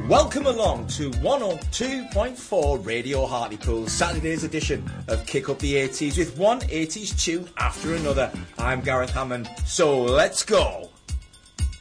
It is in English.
Welcome along to 102.4 Radio Hartlepool's Saturday's edition of Kick Up the 80s with one 80s tune after another. I'm Gareth Hammond, so let's go.